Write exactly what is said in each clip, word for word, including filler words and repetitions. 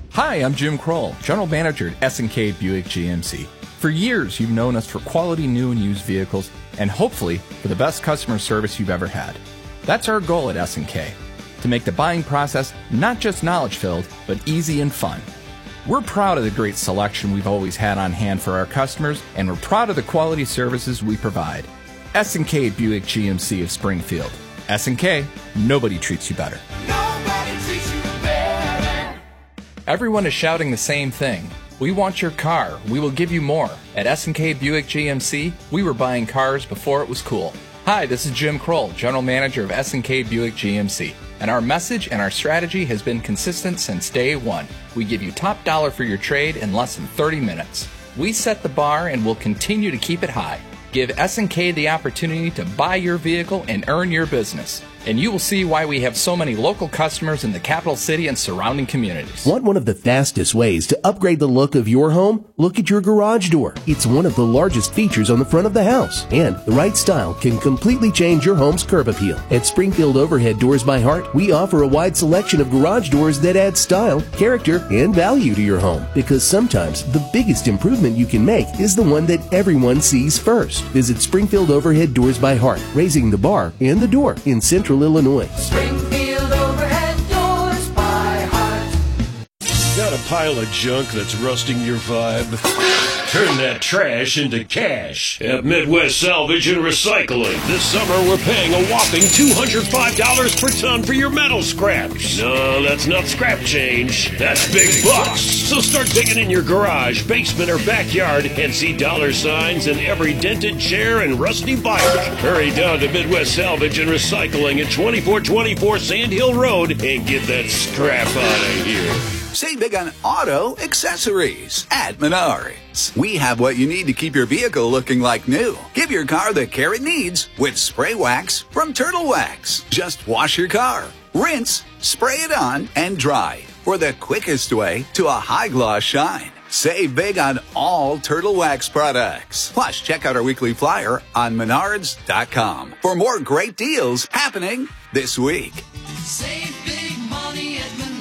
Hi, I'm Jim Kroll, General Manager at S and K Buick G M C. For years, you've known us for quality new and used vehicles, and hopefully, for the best customer service you've ever had. That's our goal at S and K, to make the buying process not just knowledge-filled, but easy and fun. We're proud of the great selection we've always had on hand for our customers, and we're proud of the quality services we provide. S and K Buick G M C of Springfield. S and K, nobody treats you better. Nobody treats you better. Everyone is shouting the same thing. We want your car. We will give you more. At S and K Buick G M C, we were buying cars before it was cool. Hi, this is Jim Kroll, General Manager of S and K Buick G M C. And our message and our strategy has been consistent since day one. We give you top dollar for your trade in less than thirty minutes. We set the bar and will continue to keep it high. Give S and K the opportunity to buy your vehicle and earn your business. And you will see why we have so many local customers in the capital city and surrounding communities. Want one of the fastest ways to upgrade the look of your home? Look at your garage door. It's one of the largest features on the front of the house. And the right style can completely change your home's curb appeal. At Springfield Overhead Doors by Heart, we offer a wide selection of garage doors that add style, character, and value to your home. Because sometimes the biggest improvement you can make is the one that everyone sees first. Visit Springfield Overhead Doors by Heart, raising the bar and the door in Central Illinois. Springfield Overhead Doors by Heart. Got a pile of junk that's rusting your vibe? Turn that trash into cash at Midwest Salvage and Recycling. This summer, we're paying a whopping two hundred five dollars per ton for your metal scraps. No, that's not scrap change. That's big bucks. So start digging in your garage, basement, or backyard and see dollar signs in every dented chair and rusty bike. Hurry down to Midwest Salvage and Recycling at twenty-four twenty-four Sand Hill Road and get that scrap out of here. Save big on auto accessories at Menards. We have what you need to keep your vehicle looking like new. Give your car the care it needs with spray wax from Turtle Wax. Just wash your car, rinse, spray it on, and dry for the quickest way to a high gloss shine. Save big on all Turtle Wax products. Plus, check out our weekly flyer on menards dot com for more great deals happening this week. Save big money at Menards.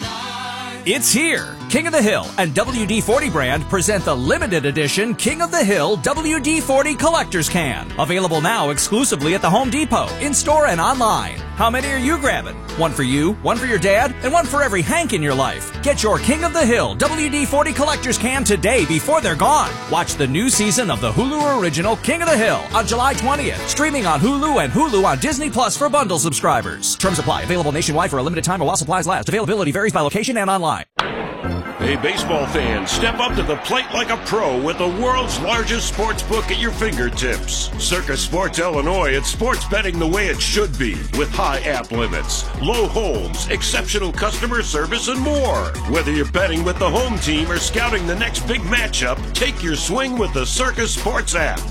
It's here. King of the Hill and W D forty brand present the limited edition King of the Hill W D forty Collector's Can. Available now exclusively at the Home Depot, in-store and online. How many are you grabbing? One for you, one for your dad, and one for every Hank in your life. Get your King of the Hill W D forty Collector's Can today before they're gone. Watch the new season of the Hulu original King of the Hill on July twentieth. Streaming on Hulu and Hulu on Disney Plus for bundle subscribers. Terms apply. Available nationwide for a limited time or while supplies last. Availability varies by location and online. Hey, baseball fans, step up to the plate like a pro with the world's largest sports book at your fingertips. Circus Sports Illinois, it's sports betting the way it should be, with high app limits, low holds, exceptional customer service, and more. Whether you're betting with the home team or scouting the next big matchup, take your swing with the Circus Sports app.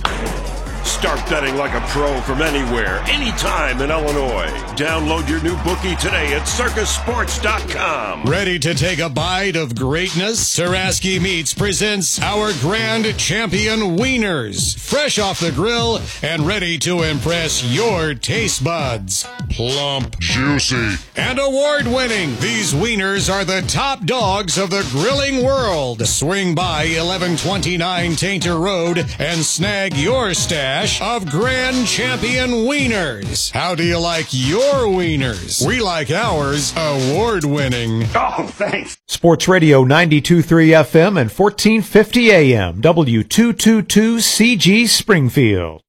Start betting like a pro from anywhere, anytime in Illinois. Download your new bookie today at circus sports dot com. Ready to take a bite of greatness? Saraski Meats presents our grand champion wieners. Fresh off the grill and ready to impress your taste buds. Plump, juicy, and award-winning. These wieners are the top dogs of the grilling world. Swing by eleven twenty-nine Tainter Road and snag your stash of Grand Champion Wieners. How do you like your wieners? We like ours award-winning. Oh, thanks. Sports Radio ninety-two point three F M and fourteen fifty A M, W two twenty-two C G Springfield.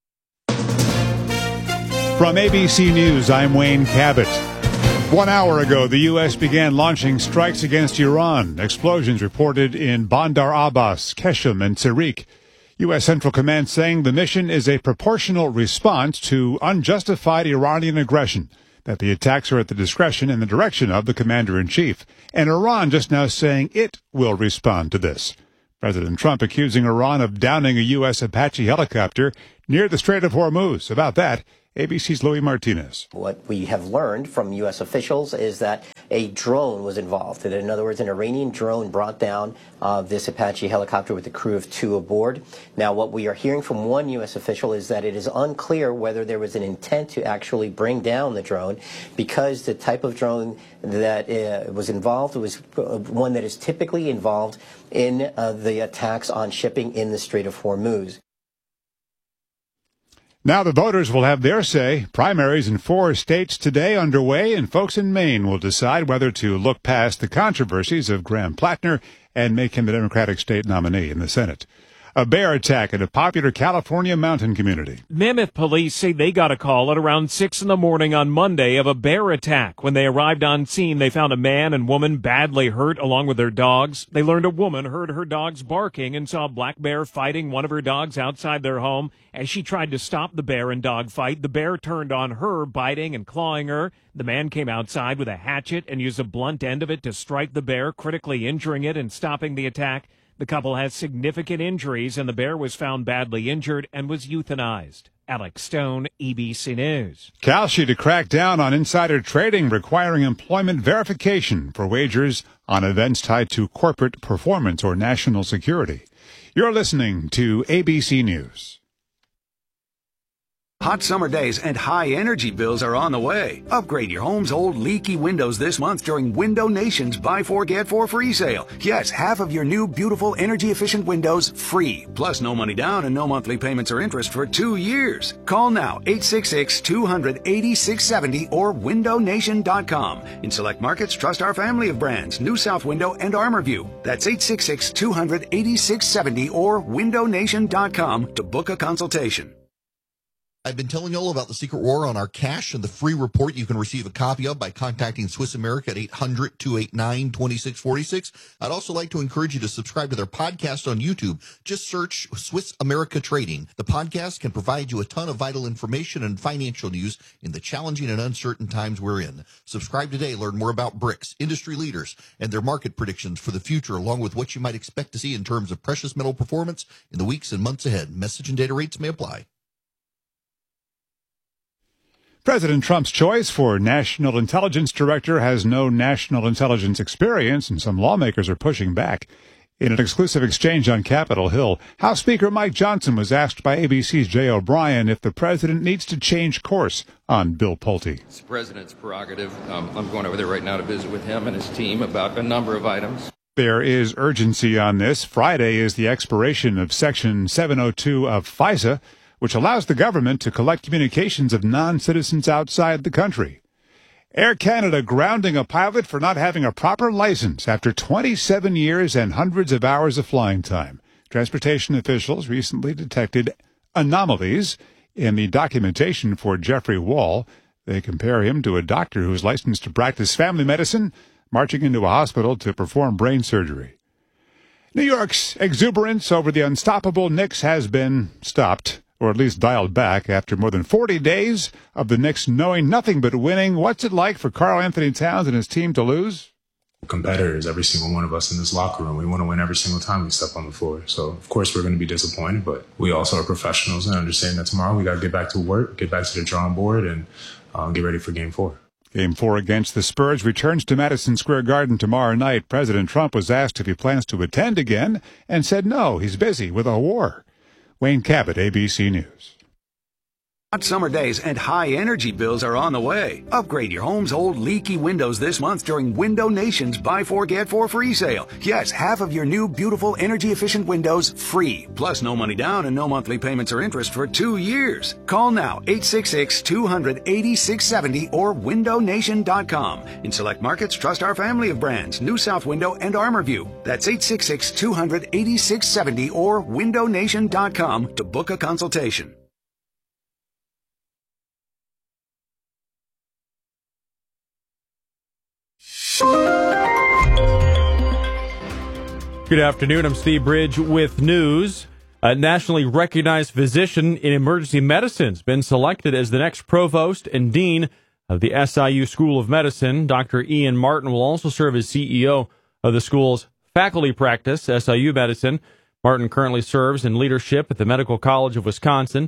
From A B C News, I'm Wayne Cabot. One hour ago, the U S began launching strikes against Iran. Explosions reported in Bandar Abbas, Keshem, and Tariq. U S Central Command saying the mission is a proportional response to unjustified Iranian aggression, that the attacks are at the discretion and the direction of the commander-in-chief. And Iran just now saying it will respond to this. President Trump accusing Iran of downing a U S Apache helicopter near the Strait of Hormuz. About that A B C's Louis Martinez. What we have learned from U S officials is that a drone was involved. In other words, an Iranian drone brought down uh, this Apache helicopter with a crew of two aboard. Now, what we are hearing from one U S official is that it is unclear whether there was an intent to actually bring down the drone, because the type of drone that uh, was involved was one that is typically involved in uh, the attacks on shipping in the Strait of Hormuz. Now the voters will have their say. Primaries in four states today underway, and folks in Maine will decide whether to look past the controversies of Graham Plattner and make him the Democratic state nominee in the Senate. A bear attack at a popular California mountain community. Mammoth police say they got a call at around six in the morning on Monday of a bear attack. When they arrived on scene, they found a man and woman badly hurt along with their dogs. They learned a woman heard her dogs barking and saw a black bear fighting one of her dogs outside their home. As she tried to stop the bear and dog fight, the bear turned on her, biting and clawing her. The man came outside with a hatchet and used a blunt end of it to strike the bear, critically injuring it and stopping the attack. The couple has significant injuries, and the bear was found badly injured and was euthanized. Alex Stone, E B C News. Kalshi to crack down on insider trading, requiring employment verification for wagers on events tied to corporate performance or national security. You're listening to A B C News. Hot summer days and high energy bills are on the way. Upgrade your home's old leaky windows this month during Window Nation's Buy Four Get Four free sale. Yes, half of your new beautiful energy efficient windows free. Plus no money down and no monthly payments or interest for two years. Call now eight six six, two hundred, eighty-six seventy or window nation dot com. In select markets, trust our family of brands, New South Window and ArmorView. That's eight six six, two hundred, eighty-six seventy or window nation dot com to book a consultation. I've been telling you all about the secret war on our cash and the free report you can receive a copy of by contacting Swiss America at eight hundred, two eight nine, two six four six. I'd also like to encourage you to subscribe to their podcast on YouTube. Just search Swiss America Trading. The podcast can provide you a ton of vital information and financial news in the challenging and uncertain times we're in. Subscribe today. Learn more about BRICS, industry leaders, and their market predictions for the future, along with what you might expect to see in terms of precious metal performance in the weeks and months ahead. Message and data rates may apply. President Trump's choice for National Intelligence Director has no national intelligence experience, and some lawmakers are pushing back. In an exclusive exchange on Capitol Hill, House Speaker Mike Johnson was asked by A B C's Jay O'Brien if the president needs to change course on Bill Pulte. It's the president's prerogative. Um, I'm going over there right now to visit with him and his team about a number of items. There is urgency on this. Friday is the expiration of Section seven oh two of FISA, which allows the government to collect communications of non-citizens outside the country. Air Canada grounding a pilot for not having a proper license after twenty-seven years and hundreds of hours of flying time. Transportation officials recently detected anomalies in the documentation for Jeffrey Wall. They compare him to a doctor who is licensed to practice family medicine, marching into a hospital to perform brain surgery. New York's exuberance over the unstoppable Knicks has been stopped, or at least dialed back, after more than forty days of the Knicks knowing nothing but winning. What's it like for Karl Anthony Towns and his team to lose? Competitors, every single one of us in this locker room, we want to win every single time we step on the floor. So, of course, we're going to be disappointed, but we also are professionals and understand that tomorrow we got to get back to work, get back to the drawing board, and uh, get ready for Game four. Game four against the Spurs returns to Madison Square Garden tomorrow night. President Trump was asked if he plans to attend again and said no, he's busy with a war. Wayne Cabot, A B C News. Hot summer days and high energy bills are on the way. Upgrade your home's old leaky windows this month during Window Nation's Buy Four Get Four free sale. Yes, half of your new beautiful energy efficient windows free. Plus no money down and no monthly payments or interest for two years. Call now eight six six, two hundred, eighty-six seventy or window nation dot com. In select markets, trust our family of brands, New South Window and ArmorView. That's eight six six, two hundred, eighty-six seventy or window nation dot com to book a consultation. Good afternoon. I'm Steve Bridge with news. A nationally recognized physician in emergency medicine has been selected as the next provost and dean of the S I U School of Medicine. Doctor Ian Martin will also serve as C E O of the school's faculty practice, S I U Medicine. Martin currently serves in leadership at the Medical College of Wisconsin.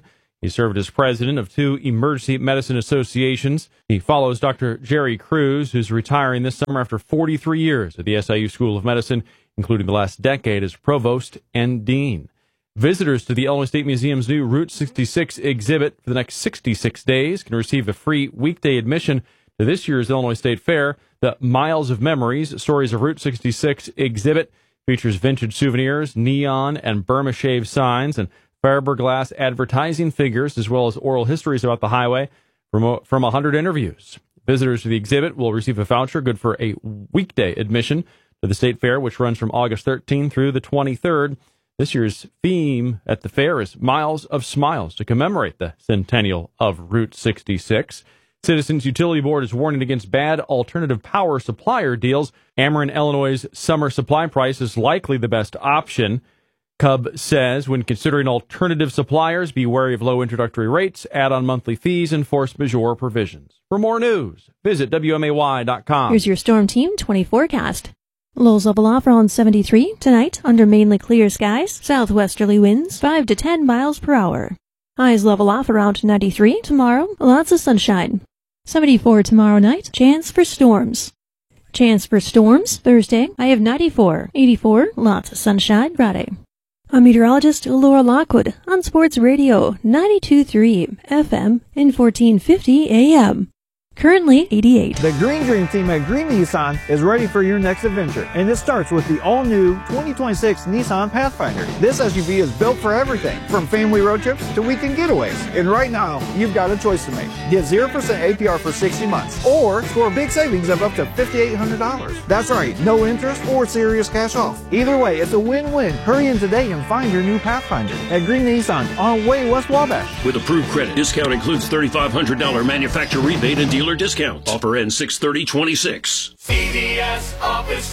He served as president of two emergency medicine associations. He follows Doctor Jerry Cruz, who's retiring this summer after forty-three years at the S I U School of Medicine, including the last decade as provost and dean. Visitors to the Illinois State Museum's new Route sixty-six exhibit for the next sixty-six days can receive a free weekday admission to this year's Illinois State Fair. The Miles of Memories, Stories of Route sixty-six exhibit features vintage souvenirs, neon and Burma shave signs, and fiberglass advertising figures, as well as oral histories about the highway from, from one hundred interviews. Visitors to the exhibit will receive a voucher good for a weekday admission to the State Fair, which runs from August thirteenth through the twenty-third. This year's theme at the fair is Miles of Smiles to commemorate the centennial of Route sixty-six. Citizens Utility Board is warning against bad alternative power supplier deals. Ameren, Illinois' summer supply price is likely the best option. C U B says when considering alternative suppliers, be wary of low introductory rates, add-on monthly fees, and force majeure provisions. For more news, visit W M A Y dot com. Here's your Storm Team twenty forecast. Lows level off around seventy-three tonight under mainly clear skies. Southwesterly winds five to ten miles per hour. Highs level off around ninety-three tomorrow. Lots of sunshine. seventy-four tomorrow night. Chance for storms. Chance for storms Thursday. I have ninety-four. eighty-four. Lots of sunshine Friday. I'm meteorologist Laura Lockwood on Sports Radio ninety-two point three F M and fourteen fifty A M. Currently eighty-eight. The Green Dream team at Green Nissan is ready for your next adventure, and it starts with the all-new twenty twenty-six Nissan Pathfinder. This S U V is built for everything, from family road trips to weekend getaways. And right now, you've got a choice to make. Get zero percent A P R for sixty months, or score big savings of up to five thousand eight hundred dollars. That's right, no interest or serious cash off. Either way, it's a win-win. Hurry in today and find your new Pathfinder at Green Nissan on Way West Wabash. With approved credit, discount includes three thousand five hundred dollars manufacturer rebate and dealer discount. Offer ends six thirty twenty-six. C D S Office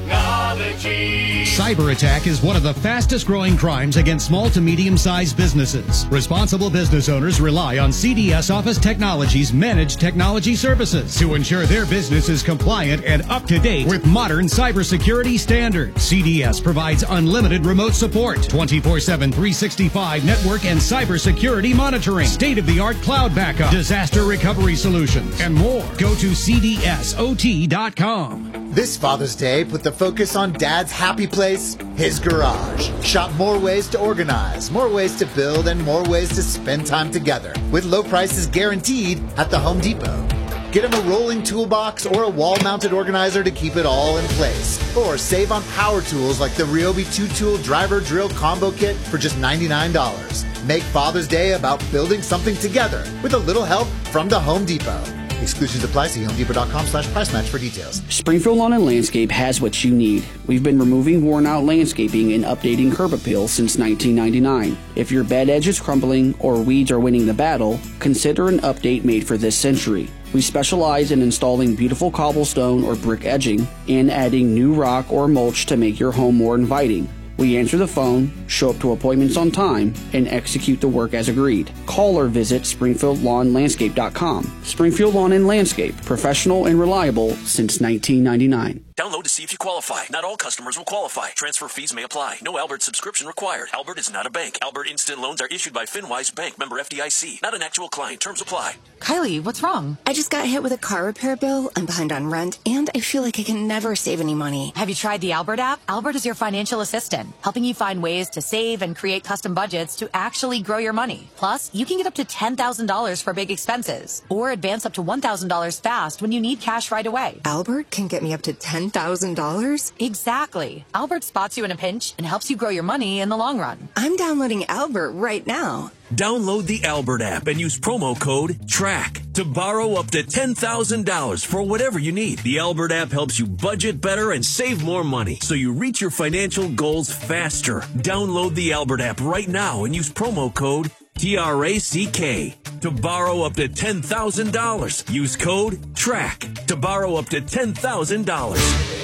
Technology. Cyber attack is one of the fastest growing crimes against small to medium-sized businesses. Responsible business owners rely on C D S Office Technology's managed technology services to ensure their business is compliant and up to date with modern cybersecurity standards. C D S provides unlimited remote support, twenty-four seven, three sixty-five network and cybersecurity monitoring, state-of-the-art cloud backup, disaster recovery solutions, and more. Go to C D S O T dot com. This Father's Day, put the focus on Dad's happy place, his garage. Shop more ways to organize, more ways to build, and more ways to spend time together, with low prices guaranteed at the Home Depot. Get him a rolling toolbox or a wall-mounted organizer to keep it all in place. Or save on power tools like the Ryobi two-tool driver drill combo kit for just ninety-nine dollars. Make Father's Day about building something together with a little help from the Home Depot. Exclusions apply. See homedepot.com slash price match for details. Springfield Lawn and Landscape has what you need. We've been removing worn-out landscaping and updating curb appeal since nineteen ninety-nine. If your bed edge is crumbling or weeds are winning the battle, consider an update made for this century. We specialize in installing beautiful cobblestone or brick edging and adding new rock or mulch to make your home more inviting. We answer the phone, show up to appointments on time, and execute the work as agreed. Call or visit springfield lawn landscape dot com. Springfield Lawn and Landscape, professional and reliable since nineteen ninety-nine. Download to see if you qualify. Not all customers will qualify. Transfer fees may apply. No Albert subscription required. Albert is not a bank. Albert Instant Loans are issued by FinWise Bank, member F D I C. Not an actual client. Terms apply. Kylie, what's wrong? I just got hit with a car repair bill. I'm behind on rent, and I feel like I can never save any money. Have you tried the Albert app? Albert is your financial assistant, helping you find ways to save and create custom budgets to actually grow your money. Plus, you can get up to ten thousand dollars for big expenses, or advance up to one thousand dollars fast when you need cash right away. Albert can get me up to ten thousand dollars? Exactly. Albert spots you in a pinch and helps you grow your money in the long run. I'm downloading Albert right now. Download the Albert app and use promo code TRACK to borrow up to ten thousand dollars for whatever you need. The Albert app helps you budget better and save more money so you reach your financial goals faster. Download the Albert app right now and use promo code T R A C K to borrow up to ten thousand dollars. Use code TRACK to borrow up to ten thousand dollars.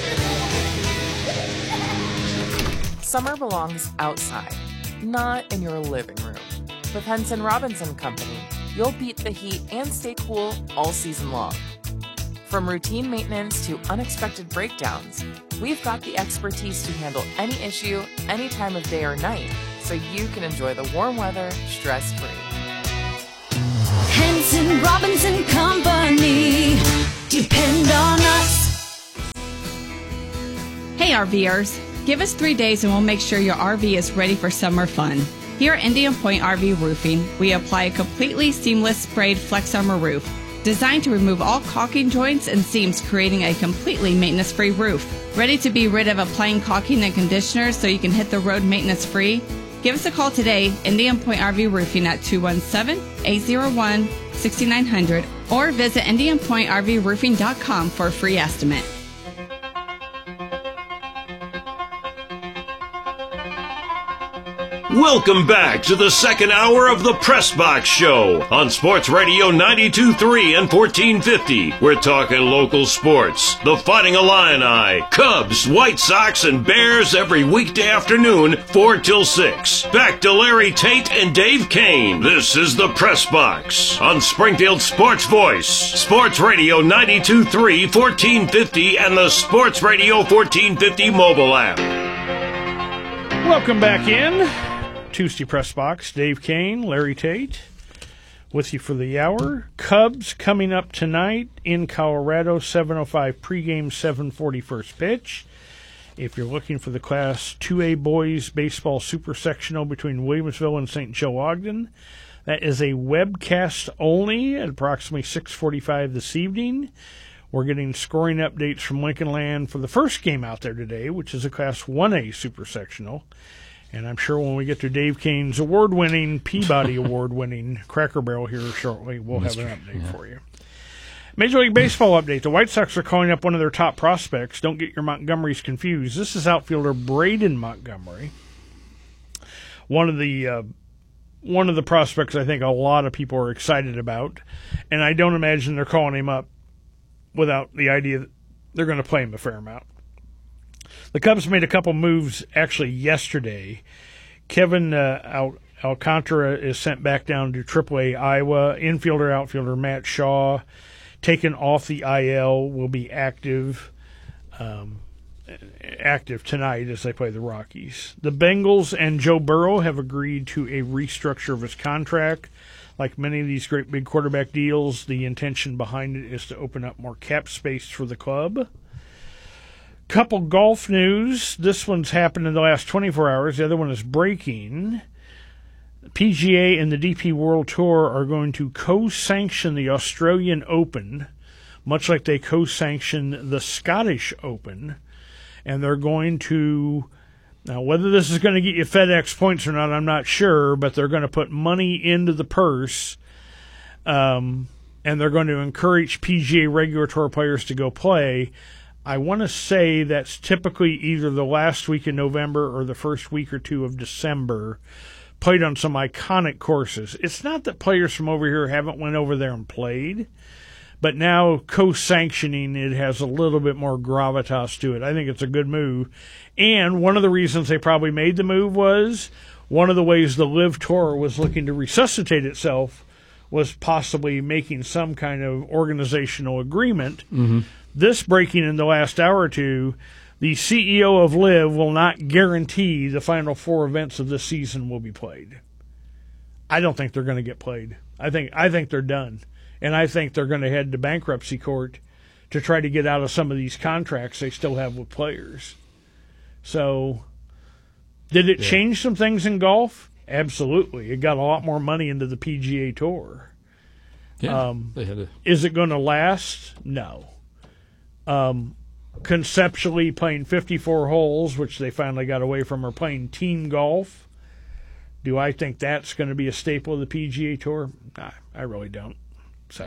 Summer belongs outside, not in your living room. With Henson Robinson Company, you'll beat the heat and stay cool all season long. From routine maintenance to unexpected breakdowns, we've got the expertise to handle any issue, any time of day or night, so you can enjoy the warm weather stress-free. Robinson, Robinson Company. Depend on us. Hey RVers, give us three days and we'll make sure your R V is ready for summer fun. Here at Indian Point R V Roofing, we apply a completely seamless sprayed Flex Armor roof, designed to remove all caulking joints and seams, creating a completely maintenance-free roof. Ready to be rid of applying caulking and conditioner so you can hit the road maintenance-free? Give us a call today, Indian Point R V Roofing at two one seven, eight zero one, six nine zero zero or visit indian point r v roofing dot com for a free estimate. Welcome back to the second hour of the Press Box Show on Sports Radio ninety-two point three and fourteen fifty. We're talking local sports, the Fighting Illini, Cubs, White Sox, and Bears every weekday afternoon, four till six. Back to Larry Tate and Dave Kane. This is the Press Box on Springfield Sports Voice, Sports Radio ninety-two point three, fourteen fifty, and the Sports Radio fourteen fifty mobile app. Welcome back in. Tuesday Press Box, Dave Kane, Larry Tate, with you for the hour. Cubs coming up tonight in Colorado, seven oh five pregame, seven forty first pitch. If you're looking for the Class two A boys baseball super sectional between Williamsville and Saint Joe Ogden, that is a webcast only at approximately six forty-five this evening. We're getting scoring updates from Lincoln Land for the first game out there today, which is a Class one A super sectional. And I'm sure when we get to Dave Kane's award-winning, Peabody Award-winning Cracker Barrel here shortly, we'll have an update yeah. for you. Major League Baseball update. The White Sox are calling up one of their top prospects. Don't get your Montgomerys confused. This is outfielder Braden Montgomery. One of the uh, one of the prospects I think a lot of people are excited about. And I don't imagine they're calling him up without the idea that they're going to play him a fair amount. The Cubs made a couple moves actually yesterday. Kevin uh, Al- Alcantara is sent back down to triple A Iowa. Infielder, outfielder Matt Shaw, taken off the I L, will be active um, active tonight as they play the Rockies. The Bengals and Joe Burrow have agreed to a restructure of his contract. Like many of these great big quarterback deals, the intention behind it is to open up more cap space for the club. Couple golf news. This one's happened in the last twenty-four hours. The other one is breaking. The P G A and the D P World Tour are going to co-sanction the Australian Open, much like they co-sanction the Scottish Open. And they're going to, now whether this is going to get you FedEx points or not, I'm not sure, but they're going to put money into the purse, um, and they're going to encourage P G A regular tour players to go play. I want to say that's typically either the last week in November or the first week or two of December, played on some iconic courses. It's not that players from over here haven't went over there and played, but now co-sanctioning it has a little bit more gravitas to it. I think it's a good move. And one of the reasons they probably made the move was one of the ways the Live Tour was looking to resuscitate itself was possibly making some kind of organizational agreement. Mm-hmm. This breaking in the last hour or two, the C E O of Live will not guarantee the final four events of this season will be played. I don't think they're going to get played. I think I think they're done. And I think they're going to head to bankruptcy court to try to get out of some of these contracts they still have with players. So, did it yeah. change some things in golf? Absolutely. It got a lot more money into the P G A Tour. Yeah, um, they had a... Is it going to last? No. Um, conceptually, playing fifty-four holes, which they finally got away from, or playing team golf, do I think that's going to be a staple of the P G A Tour? Nah, I really don't. So,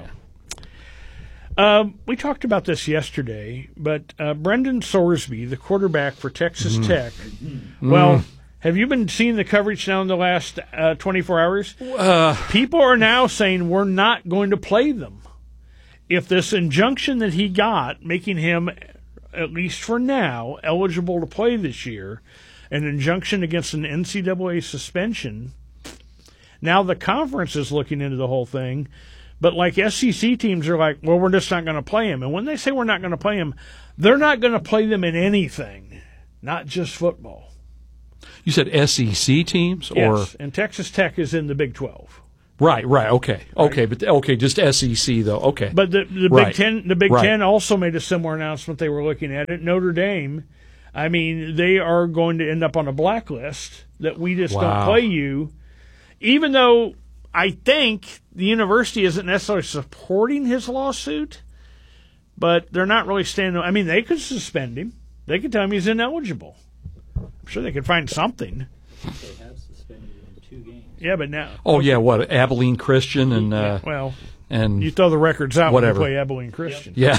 um, we talked about this yesterday, but uh, Brendan Sorsby, the quarterback for Texas mm. Tech, mm. well, have you been seeing the coverage now in the last uh, twenty-four hours? Uh, People are now saying we're not going to play them. If this injunction that he got, making him, at least for now, eligible to play this year, an injunction against an N C double A suspension, now the conference is looking into the whole thing, but like S E C teams are like, well, we're just not going to play him. And when they say we're not going to play him, they're not going to play them in anything, not just football. You said S E C teams? Or Yes, and Texas Tech is in the Big twelve. Right, right, okay, okay, but okay, just S E C though, okay. But the the right. Big Ten, the Big right. Ten also made a similar announcement. They were looking at it. Notre Dame, I mean, they are going to end up on a blacklist that we just Wow. don't play you, even though I think the university isn't necessarily supporting his lawsuit, but they're not really standing. I mean, they could suspend him. They could tell him he's ineligible. I'm sure they could find something. They have suspended him two games. Yeah, but now. Oh yeah, what Abilene Christian and uh, well, and you throw the records out whatever. when you play Abilene Christian. Yeah.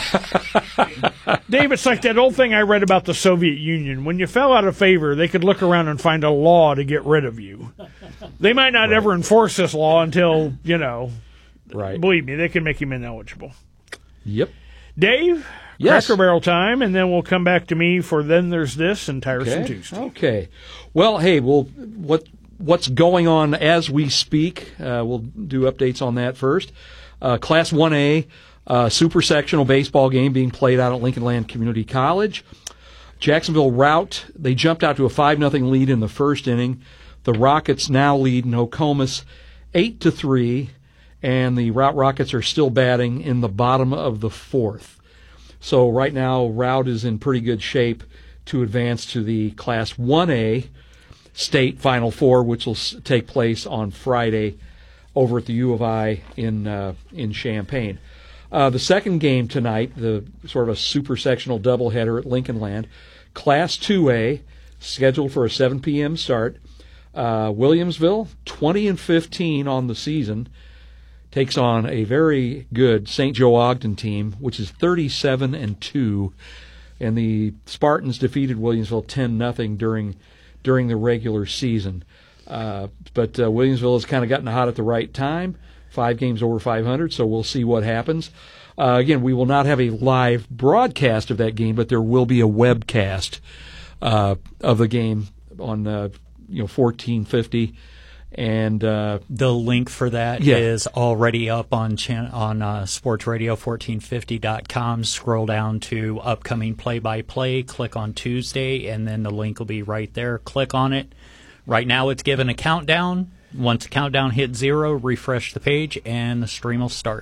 Dave, it's like that old thing I read about the Soviet Union. When you fell out of favor, they could look around and find a law to get rid of you. They might not right. ever enforce this law until, you know, right. believe me, they can make him ineligible. Yep. Dave, yes. Cracker Barrel time, and then we'll come back to me for Then There's This and Tiresome okay. Tuesday. Okay. Well, hey, well, what what's going on as we speak? Uh, we'll do updates on that first. Uh, Class one A uh, super sectional baseball game being played out at Lincoln Land Community College. Jacksonville Rout, they jumped out to a five nothing lead in the first inning. The Rockets now lead Nokomis eight to three, and the Rout Rockets are still batting in the bottom of the fourth. So right now, Rout is in pretty good shape to advance to the Class one A state Final Four, which will s- take place on Friday over at the U of I in uh, in Champaign. Uh, the second game tonight, the sort of a super sectional doubleheader at Lincoln Land, Class two A, scheduled for a seven p.m. start. Uh, Williamsville, twenty and fifteen on the season, takes on a very good Saint Joe Ogden team, which is thirty-seven and two, and the Spartans defeated Williamsville ten nothing during during the regular season. Uh, but uh, Williamsville has kind of gotten hot at the right time, five games over five hundred, so we'll see what happens. Uh, again, we will not have a live broadcast of that game, but there will be a webcast uh, of the game on uh, you know fourteen fifty. And uh, the link for that yeah. is already up on chan- on uh, sports radio fourteen fifty dot com. Scroll down to upcoming play-by-play, click on Tuesday, and then the link will be right there. Click on it. Right now it's given a countdown. Once the countdown hits zero, refresh the page, and the stream will start.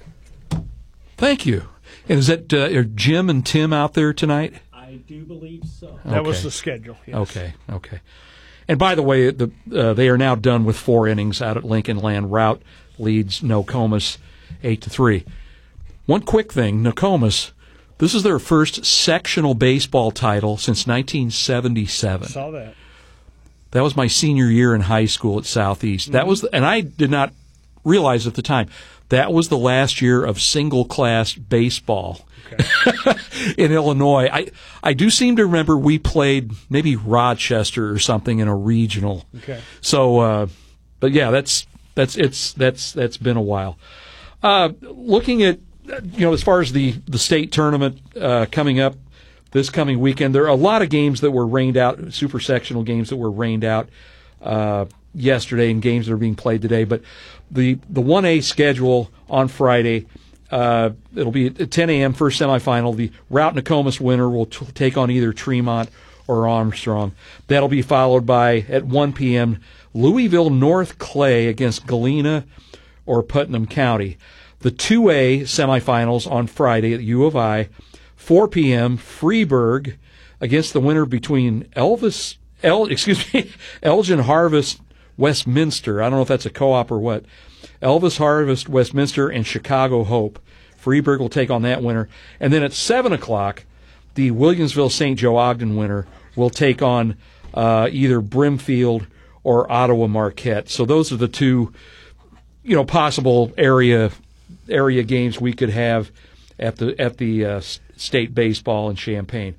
Thank you. And is that uh, are Jim and Tim out there tonight? I do believe so. That okay. was the schedule. Yes. Okay, okay. And by the way, the, uh, they are now done with four innings out at Lincoln Land. Rout leads Nokomis eight to three. One quick thing, Nokomis, this is their first sectional baseball title since nineteen seventy-seven. Saw that. That was my senior year in high school at Southeast. That was, and I did not realize at the time, that was the last year of single-class baseball okay. in Illinois. I I do seem to remember we played maybe Rochester or something in a regional. Okay. So, uh, but yeah, that's that's it's that's that's been a while. Uh, looking at you know as far as the the state tournament uh, coming up this coming weekend, there are a lot of games that were rained out, super sectional games that were rained out uh, yesterday, and games that are being played today. But the the one A schedule on Friday, uh, it'll be at ten a.m. first semifinal. The Rout Nokomis winner will t- take on either Tremont or Armstrong. That'll be followed by, at one p.m., Louisville North Clay against Galena or Putnam County. The two A semifinals on Friday at U of I, four p.m., Freeburg against the winner between Elvis, El, excuse me, Elgin Harvest Westminster. I don't know if that's a co-op or what. Elvis Harvest Westminster and Chicago Hope. Freeburg will take on that winner. And then at seven o'clock, the Williamsville Saint Joe Ogden winner will take on uh, either Brimfield or Ottawa Marquette. So those are the two, you know, possible area area games we could have at the at the uh, state baseball in Champaign.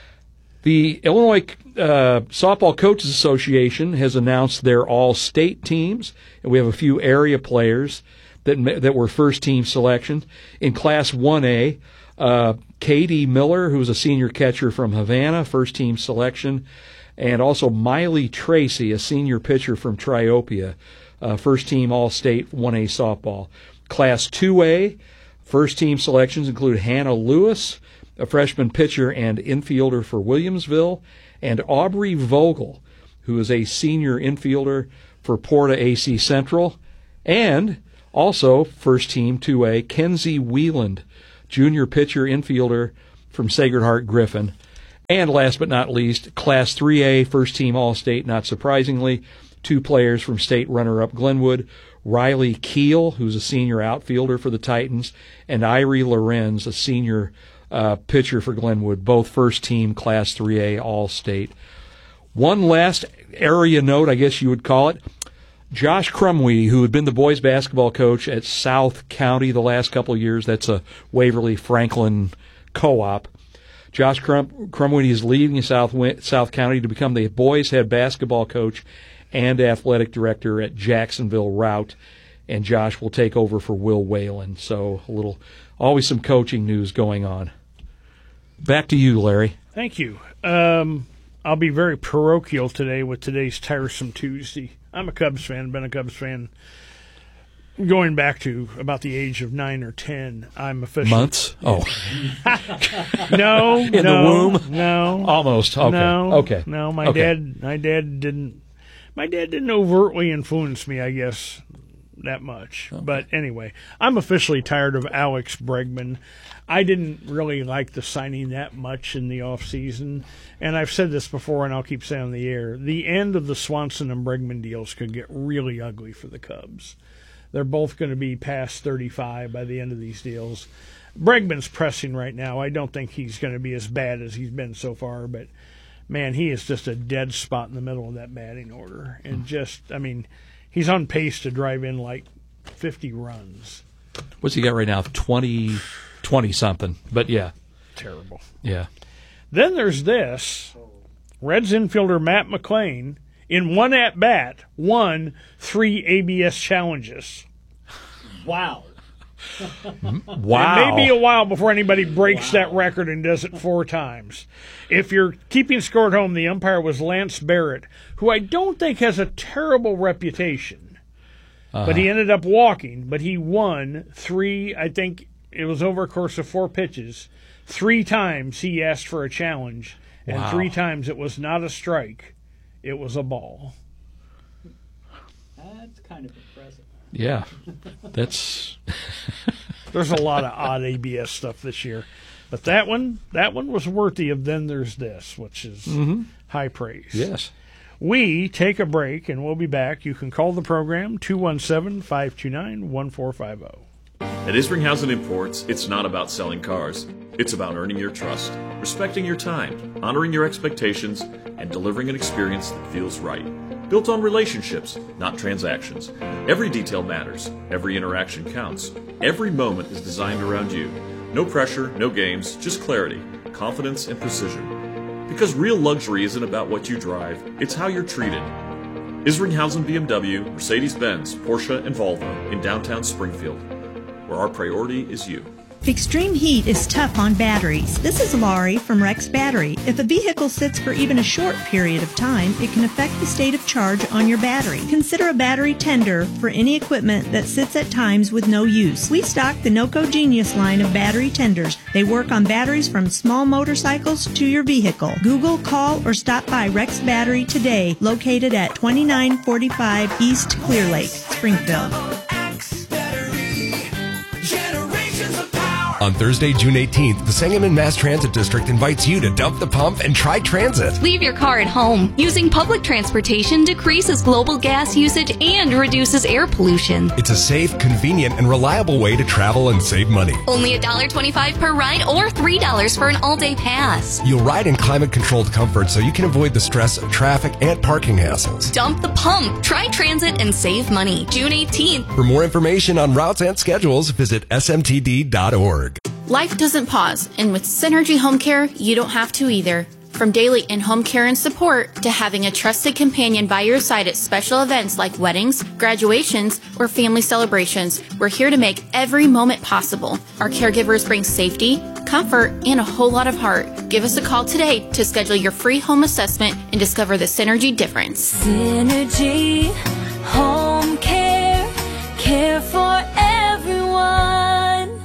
The Illinois uh, Softball Coaches Association has announced their all-state teams, and we have a few area players that that were first-team selection. In Class one A, uh, Katie Miller, who was a senior catcher from Havana, first-team selection, and also Miley Tracy, a senior pitcher from Triopia, uh, first-team all-state one A softball. Class two A, first-team selections include Hannah Lewis, a freshman pitcher and infielder for Williamsville, and Aubrey Vogel, who is a senior infielder for Porta A C Central, and Also, first team two A, Kenzie Wieland, junior pitcher infielder from Sacred Heart Griffin. And last but not least, Class three A, first team All-State, not surprisingly, two players from state runner-up Glenwood, Riley Keel, who's a senior outfielder for the Titans, and Irie Lorenz, a senior uh, pitcher for Glenwood, both first team Class three A All-State. One last area note, I guess you would call it. Josh Crumweedy, who had been the boys basketball coach at South County the last couple of years, that's a Waverly Franklin co-op. Josh Crum- Crumweedy is leaving South South County to become the boys head basketball coach and athletic director at Jacksonville Route, and Josh will take over for Will Whalen. So a little, always some coaching news going on. Back to you, Larry. Thank you. Um, I'll be very parochial today with today's Tiresome Tuesday. I'm a Cubs fan, been a Cubs fan going back to about the age of nine or ten. I'm officially months. Oh, no, in no, the womb. No, almost. Okay, no, okay. No, my okay. dad. My dad didn't. My dad didn't overtly influence me, I guess, that much. Okay. But anyway, I'm officially tired of Alex Bregman. I didn't really like the signing that much in the offseason. And I've said this before, and I'll keep saying on the air. The end of the Swanson and Bregman deals could get really ugly for the Cubs. They're both going to be past thirty-five by the end of these deals. Bregman's pressing right now. I don't think he's going to be as bad as he's been so far, but, man, he is just a dead spot in the middle of that batting order. And just, I mean, he's on pace to drive in like fifty runs. What's he got right now? twenty, twenty something. But, yeah. Terrible. Yeah. Then there's this. Reds infielder Matt McClain, in one at-bat, won three A B S challenges. Wow. Wow. It may be a while before anybody breaks wow. that record and does it four times. If you're keeping score at home, the umpire was Lance Barrett, who I don't think has a terrible reputation. Uh-huh. But he ended up walking, but he won three, I think it was over a course of four pitches. Three times he asked for a challenge, and wow. three times it was not a strike. It was a ball. That's kind of impressive. Yeah, that's. There's a lot of odd A B S stuff this year, but that one, that one was worthy of Then There's This, which is mm-hmm. high praise. Yes. We take a break, and we'll be back. You can call the program, two one seven, five two nine, one four five zero. At Isringhausen Imports, it's not about selling cars. It's about earning your trust, respecting your time, honoring your expectations, and delivering an experience that feels right. Built on relationships, not transactions. Every detail matters. Every interaction counts. Every moment is designed around you. No pressure, no games, just clarity, confidence, and precision. Because real luxury isn't about what you drive, it's how you're treated. Isringhausen B M W, Mercedes-Benz, Porsche, and Volvo in downtown Springfield, where our priority is you. Extreme heat is tough on batteries. This is Laurie from Rex Battery. If a vehicle sits for even a short period of time, it can affect the state of charge on your battery. Consider a battery tender for any equipment that sits at times with no use. We stock the NOCO Genius line of battery tenders. They work on batteries from small motorcycles to your vehicle. Google, call, or stop by Rex Battery today, located at twenty-nine forty-five East Clear Lake, Springfield. On Thursday, June eighteenth, the Sangamon Mass Transit District invites you to dump the pump and try transit. Leave your car at home. Using public transportation decreases global gas usage and reduces air pollution. It's a safe, convenient, and reliable way to travel and save money. Only one dollar and twenty-five cents per ride or three dollars for an all-day pass. You'll ride in climate-controlled comfort so you can avoid the stress of traffic and parking hassles. Dump the pump. Try transit and save money. June eighteenth. For more information on routes and schedules, visit S M T D dot org. Life doesn't pause, and with Synergy Home Care, you don't have to either. From daily in-home care and support to having a trusted companion by your side at special events like weddings, graduations, or family celebrations, we're here to make every moment possible. Our caregivers bring safety, comfort, and a whole lot of heart. Give us a call today to schedule your free home assessment and discover the Synergy difference. Synergy Home Care, care for everyone. The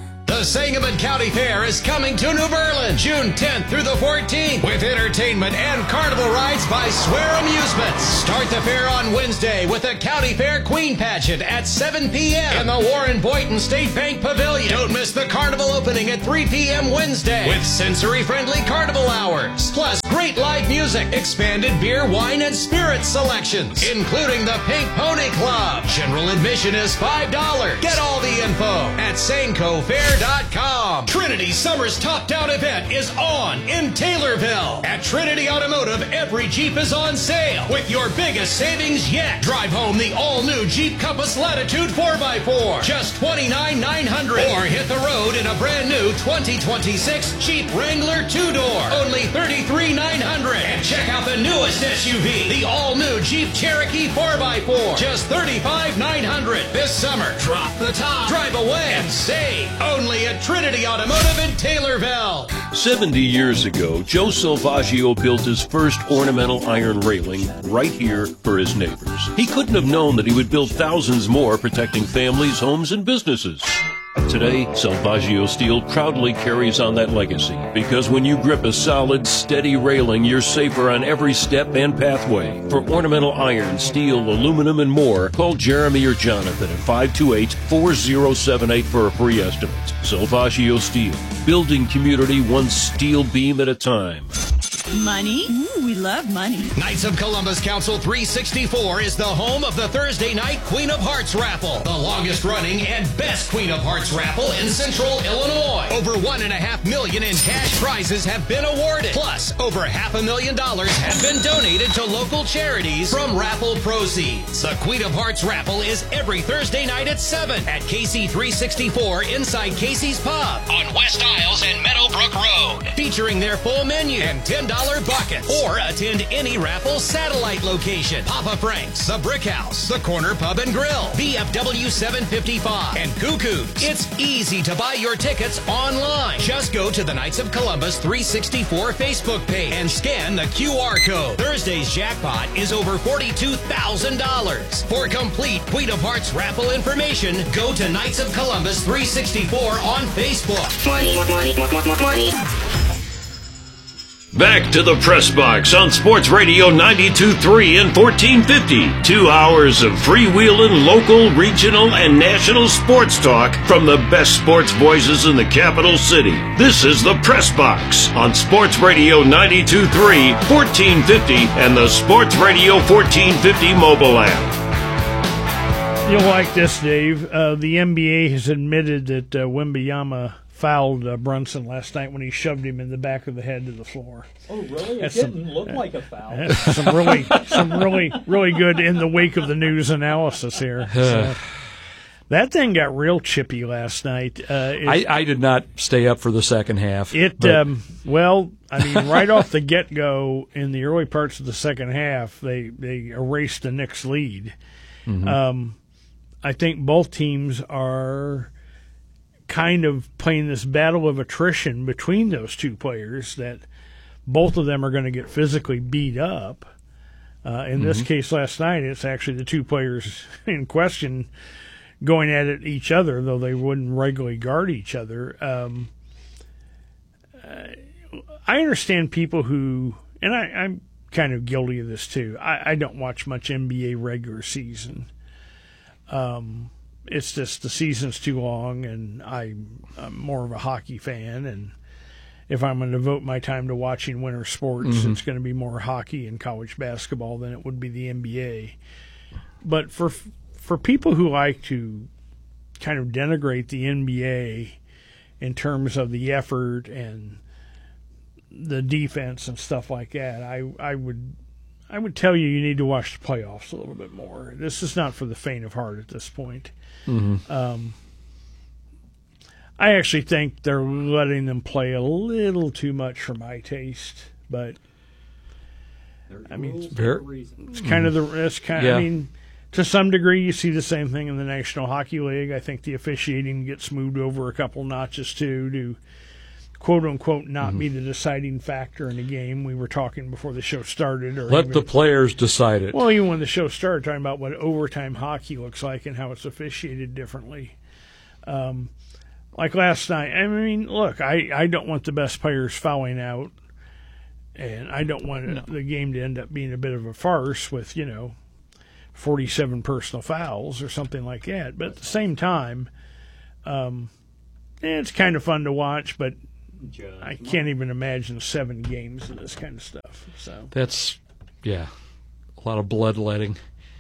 Sangamon County Fair is coming to New Berlin June tenth through the fourteenth with entertainment and carnival rides by Swear Amusements. Start the fair on Wednesday with the County Fair Queen Pageant at seven p.m. in the Warren Boynton State Bank Pavilion. Don't miss the carnival opening at three p.m. Wednesday with sensory-friendly carnival hours. Plus, great live music, expanded beer, wine, and spirit selections, including the Pink Pony Club. General admission is five dollars. Get all the info at sanco fair dot com. Trinity Summer's Top Down event is on in Taylorville. At Trinity Automotive, every Jeep is on sale with your biggest savings yet. Drive home the all-new Jeep Compass Latitude four by four, just twenty-nine thousand nine hundred dollars. Or hit the road in a brand new twenty twenty-six Jeep Wrangler two-door, only thirty-three thousand nine hundred dollars. And check out the newest S U V, the all-new Jeep Cherokee four by four, just thirty-five thousand nine hundred dollars. This summer, drop the top, drive away, and save. Only at Trinity Automotive in Taylorville. seventy years ago, Joe Salvaggio built his first ornamental iron railing right here for his neighbors. He couldn't have known that he would build thousands more, protecting families, homes, and businesses. Today, Salvaggio Steel proudly carries on that legacy, because when you grip a solid, steady railing, you're safer on every step and pathway. For ornamental iron, steel, aluminum, and more, call Jeremy or Jonathan at five two eight, four zero seven eight for a free estimate. Salvaggio Steel, building community one steel beam at a time. Money? Ooh, we love money. Knights of Columbus Council three sixty-four is the home of the Thursday night Queen of Hearts raffle, the longest running and best Queen of Hearts raffle in Central Illinois. Over one and a half million in cash prizes have been awarded. Plus, over half a million dollars have been donated to local charities from raffle proceeds. The Queen of Hearts raffle is every Thursday night at seven at K C three sixty-four inside Casey's Pub on West Isles and Meadowbrook Road, featuring their full menu and ten dollars buckets. Or attend any raffle satellite location: Papa Frank's, the Brick House, the Corner Pub and Grill, B F W seven fifty-five, and Cuckoo's. It's easy to buy your tickets online. Just go to the Knights of Columbus three sixty-four Facebook page and scan the Q R code. Thursday's jackpot is over forty-two thousand dollars. For complete Queen of Hearts raffle information, go to Knights of Columbus three sixty-four on Facebook. Money, money, money, money. Back to the Press Box on Sports Radio ninety-two point three and fourteen fifty. Two hours of freewheeling, local, regional, and national sports talk from the best sports voices in the capital city. This is the Press Box on Sports Radio ninety-two point three, fourteen fifty, and the Sports Radio fourteen fifty mobile app. You'll like this, Dave. Uh, the N B A has admitted that uh, Wembanyama fouled uh, Brunson last night when he shoved him in the back of the head to the floor. Oh, really? It That's didn't some, look uh, like a foul. That's some really, some really, really good in the wake of the news analysis here. So, that thing got real chippy last night. Uh, it, I, I did not stay up for the second half. It um, well, I mean, right off the get go in the early parts of the second half, they they erased the Knicks' lead. Mm-hmm. Um, I think both teams are kind of playing this battle of attrition between those two players, that both of them are going to get physically beat up. Uh, in mm-hmm. this case last night, it's actually the two players in question going at it each other, though they wouldn't regularly guard each other. Um, uh, I understand people who, and I, I'm kind of guilty of this too, I, I don't watch much N B A regular season. Um It's just the season's too long, and I'm, I'm more of a hockey fan. And if I'm going to devote my time to watching winter sports, mm-hmm. it's going to be more hockey and college basketball than it would be the N B A. But for for people who like to kind of denigrate the N B A in terms of the effort and the defense and stuff like that, I I would. I would tell you you need to watch the playoffs a little bit more. This is not for the faint of heart at this point. Mm-hmm. Um, I actually think they're letting them play a little too much for my taste, but I mean, it's, it's kind of the it's kind. Yeah. I mean, to some degree, you see the same thing in the National Hockey League. I think the officiating gets moved over a couple notches too to quote unquote not mm-hmm. be the deciding factor in the game. We were talking before the show started. Or Let even, the players decide it. Well, even when the show started, talking about what overtime hockey looks like and how it's officiated differently. Um, like last night. I mean, look, I, I don't want the best players fouling out, and I don't want No. the game to end up being a bit of a farce with, you know, forty-seven personal fouls or something like that. But at the same time, um, it's kind of fun to watch, but I can't even imagine seven games of this kind of stuff. So That's, yeah, a lot of bloodletting.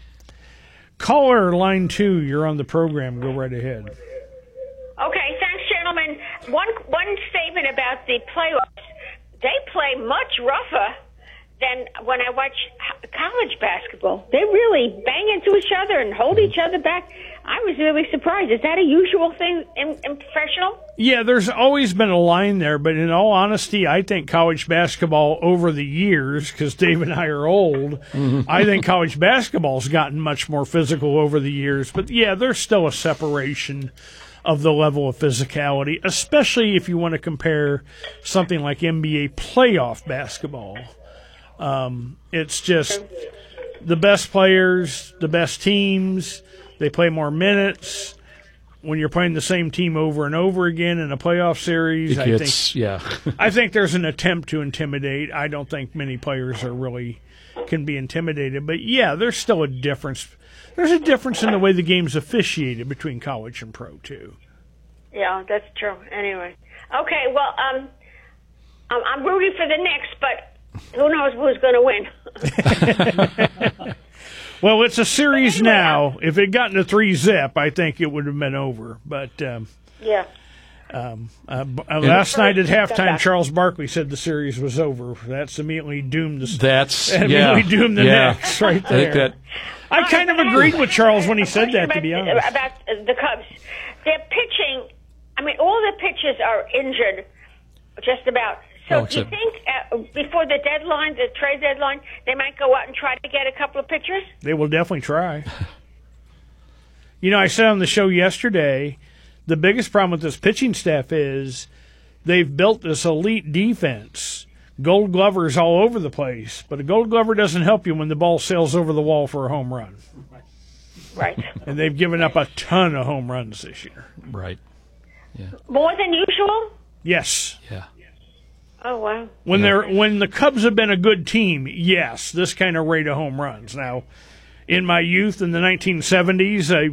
Caller line two, you're on the program. Go right ahead. Okay, thanks, gentlemen. One one statement about the playoffs. They play much rougher than when I watch h- college basketball. They really bang into each other and hold each other back. I was really surprised. Is that a usual thing in, in professional? Yeah, there's always been a line there, but in all honesty, I think college basketball over the years, because Dave and I are old, I think college basketball's gotten much more physical over the years. But yeah, there's still a separation of the level of physicality, especially if you want to compare something like N B A playoff basketball. Um, it's just the best players, the best teams, they play more minutes. When you're playing the same team over and over again in a playoff series, It I gets- think yeah. I think there's an attempt to intimidate. I don't think many players are really can be intimidated, but yeah, there's still a difference. There's a difference in the way the game's officiated between college and pro too. Yeah, that's true. Anyway, okay. Well, um, I'm, I'm rooting for the Knicks, but who knows who's going to win? Well, it's a series now. If it got into three zip, I think it would have been over. But um, Yeah. um, uh, b- uh, last night at halftime, Charles Barkley said the series was over. That's immediately doomed the That's that immediately yeah, doomed the yeah. Knicks right I there. think that I kind of agreed with Charles when he said that. To be about, honest, about the Cubs, their pitching. I mean, all the pitchers are injured, just about. So, Oh, do you except- think uh, before the deadline, the trade deadline, they might go out and try to get a couple of pitchers? they will definitely try. You know, I said on the show yesterday, the biggest problem with this pitching staff is they've built this elite defense. Gold glovers all over the place, but a gold glover doesn't help you when the ball sails over the wall for a home run. Right. And they've given up a ton of home runs this year. Right. More than usual? Yes. Yeah. Oh, wow. When they're when the Cubs have been a good team, yes, this kind of rate of home runs. Now, in my youth in the nineteen seventies, I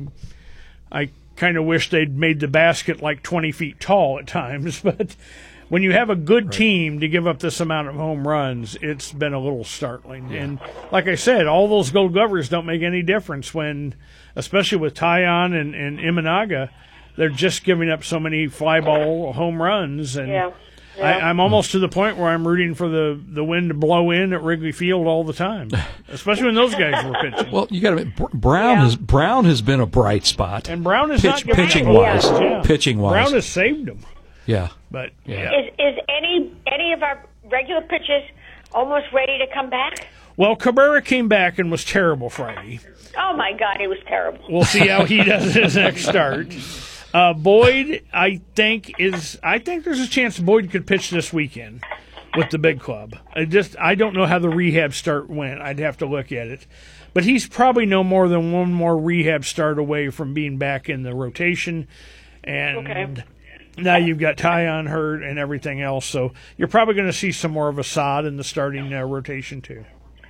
I kind of wish they'd made the basket like twenty feet tall at times. But when you have a good team to give up this amount of home runs, it's been a little startling. And like I said, all those gold glovers don't make any difference when, especially with Tyon and, and Imanaga, they're just giving up so many fly ball home runs. And Yeah. I, I'm almost to the point where I'm rooting for the, the wind to blow in at Wrigley Field all the time, especially when those guys were pitching. Well, you got to admit, Br- Brown has Brown has been a bright spot. And Brown is Pitch, not pitching wise, Yeah. pitching wise. Brown has saved them. Yeah. But yeah. Is is any any of our regular pitchers almost ready to come back? Well, Cabrera came back and was terrible Friday. Oh my God, it was terrible. We'll see how he does his next start. Uh, Boyd, I think is. I think there's a chance Boyd could pitch this weekend with the big club. I just I don't know how the rehab start went. I'd have to look at it, but he's probably no more than one more rehab start away from being back in the rotation. And Okay. now you've got Tyon hurt and everything else, so you're probably going to see some more of Assad in the starting uh, rotation too.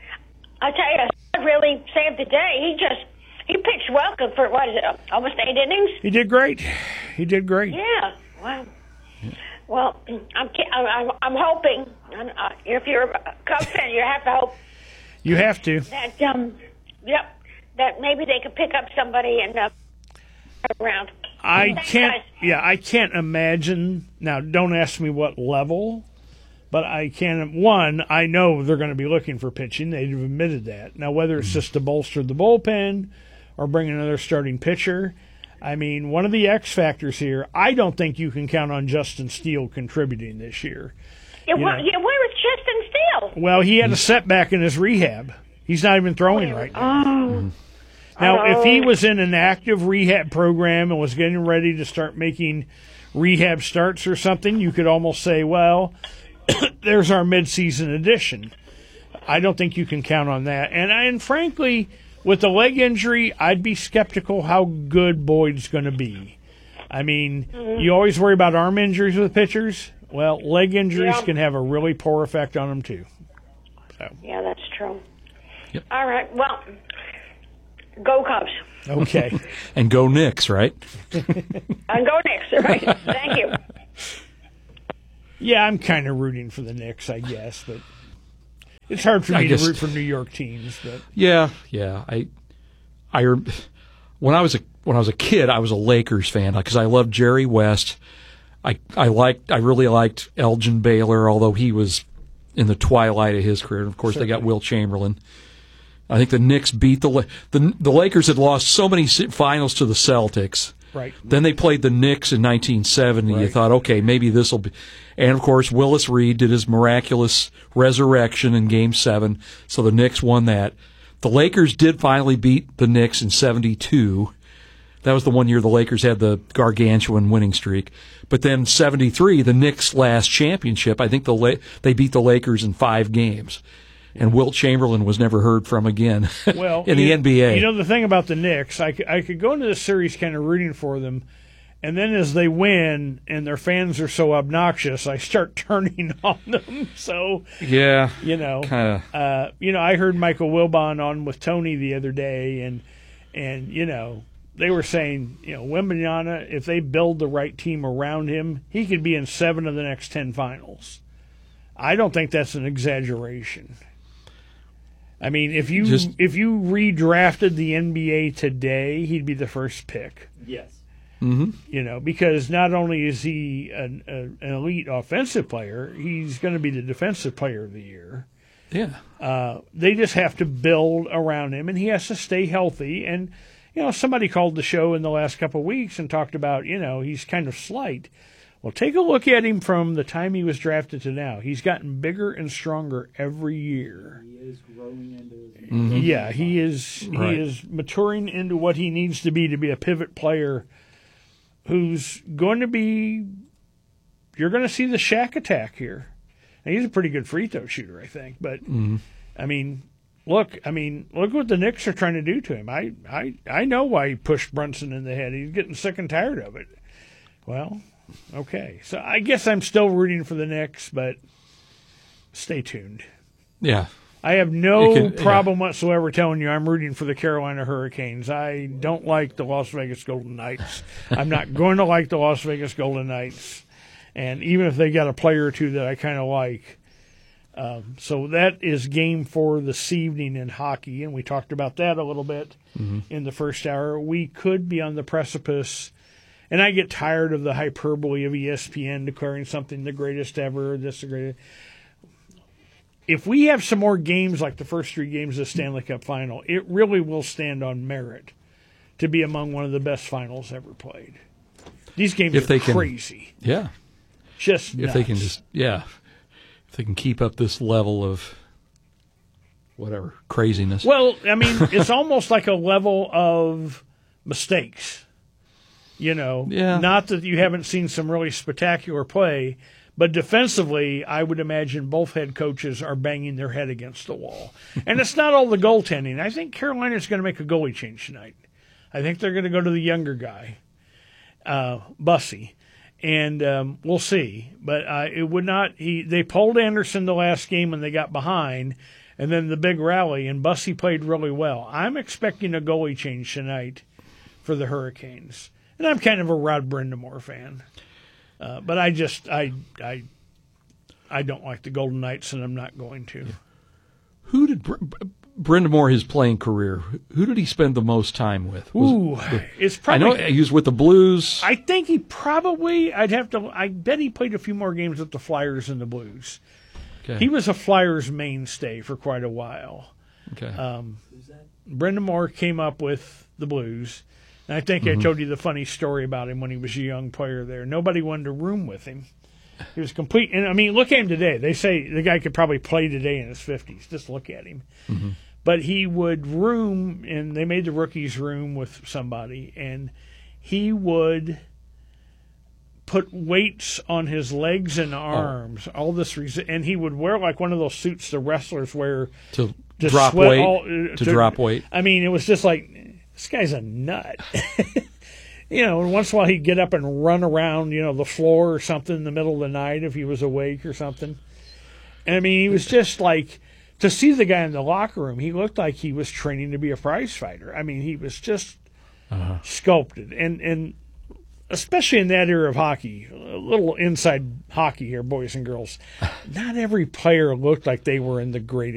I tell you, Assad really saved the day. He just he pitched well for what is it, almost eight innings? He did great. He did great. Yeah. Wow. Well, I'm ki- I'm I'm hoping. I'm, uh, if you're a Cubs fan, you have to hope You have to. that um, yep, that maybe they could pick up somebody and uh, around. I Thanks, can't. guys. Yeah, I can't imagine. Now, don't ask me what level, but I can. One, I know they're going to be looking for pitching. They've admitted that. Now, whether it's just to bolster the bullpen or bring another starting pitcher, I mean, one of the X factors here. I don't think you can count on Justin Steele contributing this year. Yeah, You where, know. yeah, where is Justin Steele? Well, he had a setback in his rehab. He's not even throwing right now. Oh. Now, if he Oh. was in an active rehab program and was getting ready to start making rehab starts or something, you could almost say, well, there's our midseason addition. I don't think you can count on that. And, and frankly, with the leg injury, I'd be skeptical how good Boyd's going to be. I mean, Mhm. you always worry about arm injuries with pitchers. Well, leg injuries Yeah. can have a really poor effect on them, too. So. Yeah, that's true. All right. Well, go Cubs. Okay. And go Knicks, right? And go Knicks. Right. Thank you. Yeah, I'm kind of rooting for the Knicks, I guess, but it's hard for I me guess- to root for New York teams. But Yeah, yeah. I, I, rem- when I was a when I was a kid, I was a Lakers fan because I loved Jerry West. I I liked I really liked Elgin Baylor, although he was in the twilight of his career. And of course, they got Certainly. Will Chamberlain. I think the Knicks beat the La- the the Lakers had lost so many se- finals to the Celtics. Right. Then they played the Knicks in nineteen seventy. You Right. thought, okay, maybe this will be. And of course, Willis Reed did his miraculous resurrection in Game Seven, so the Knicks won that. The Lakers did finally beat the Knicks in seventy-two. That was the one year the Lakers had the gargantuan winning streak. But then seventy-three, the Knicks' last championship, I think the La- they beat the Lakers in five games. And Wilt Chamberlain was never heard from again well, in the you, N B A. You know, the thing about the Knicks, I could, I could go into this series kind of rooting for them, and then as they win and their fans are so obnoxious, I start turning on them. So, yeah, you know, kinda. uh, you know, I heard Michael Wilbon on with Tony the other day, and and you know, they were saying, you know, Wembanyama, if they build the right team around him, he could be in seven of the next ten finals. I don't think that's an exaggeration. I mean, if you Just- if you redrafted the N B A today, he'd be the first pick. Yes. Mm-hmm. You know, because not only is he an, a, an elite offensive player, he's going to be the defensive player of the year. Yeah. Uh, they just have to build around him, and he has to stay healthy. And, you know, somebody called the show in the last couple of weeks and talked about, you know, he's kind of slight. Well, take a look at him from the time he was drafted to now. He's gotten bigger and stronger every year. He is growing into his Mhm. Yeah, he is Right. he is maturing into what he needs to be to be a pivot player who's going to be you're going to see the Shaq attack here. And he's a pretty good free throw shooter, I think, but Mhm. I mean, look, I mean, look what the Knicks are trying to do to him. I I I know why he pushed Brunson in the head. He's getting sick and tired of it. Well, okay. So I guess I'm still rooting for the Knicks, but stay tuned. Yeah. I have no You can- problem whatsoever telling you I'm rooting for the Carolina Hurricanes. I don't like the Las Vegas Golden Knights. I'm not going to like the Las Vegas Golden Knights. And even if they got a player or two that I kind of like. Um, so that is game four this evening in hockey, and we talked about that a little bit Mhm. in the first hour. We could be on the precipice, and I get tired of the hyperbole of E S P N declaring something the greatest ever, this the greatest. If we have some more games like the first three games of the Stanley Cup Final, it really will stand on merit to be among one of the best finals ever played. These games If are they can- crazy. Yeah. Just if they can nuts. just yeah, if they can keep up this level of whatever craziness. Well, I mean, it's almost like a level of mistakes. You know, Yeah. not that you haven't seen some really spectacular play, but defensively, I would imagine both head coaches are banging their head against the wall. And it's not all the goaltending. I think Carolina's going to make a goalie change tonight. I think they're going to go to the younger guy, uh, Bussy. And um, we'll see, but uh, it would not. He they pulled Anderson the last game when they got behind, and then the big rally, and Bussy played really well. I'm expecting a goalie change tonight for the Hurricanes, and I'm kind of a Rod Brindamore fan, uh, but I just I I I don't like the Golden Knights, and I'm not going to. Who did Br- Brindamore his playing career? Who did he spend the most time with? Was Ooh, it- it's I probably. know he was with the Blues. I think he probably. I'd have to. I bet he played a few more games with the Flyers and the Blues. Okay. He was a Flyers mainstay for quite a while. Okay. Um, Brindamore came up with the Blues, and I think Mhm. I told you the funny story about him when he was a young player there. Nobody wanted to room with him. He was complete. And I mean, look at him today. They say the guy could probably play today in his fifties. Just look at him. Mhm. But he would room, and they made the rookies room with somebody, and he would put weights on his legs and arms, all this, resi- and he would wear like one of those suits the wrestlers wear To drop sweat weight- all- uh, to drop weight. I mean, it was just like, this guy's a nut. you know, and once in a while he'd get up and run around, you know, the floor or something in the middle of the night if he was awake or something. And I mean, he was just like, to see the guy in the locker room, he looked like he was training to be a prize fighter. I mean, he was just uh-huh. sculpted. And, and especially in that era of hockey, a little inside hockey here, boys and girls, not every player looked like they were in the greatest